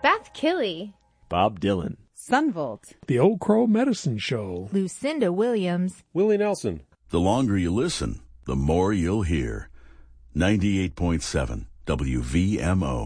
Beth Killey, Bob Dylan, Sunvolt, The Old Crow Medicine Show, Lucinda Williams, Willie Nelson. The longer you listen, the more you'll hear. 98.7 WVMO.